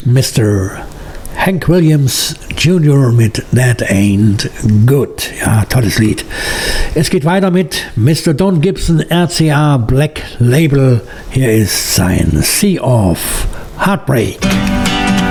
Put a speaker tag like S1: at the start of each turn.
S1: Mr. Hank Williams Jr. mit That Ain't Good. Ja, tolles Lied. Es geht weiter mit Mr. Don Gibson, RCA Black Label. Hier ist sein Sea of Heartbreak.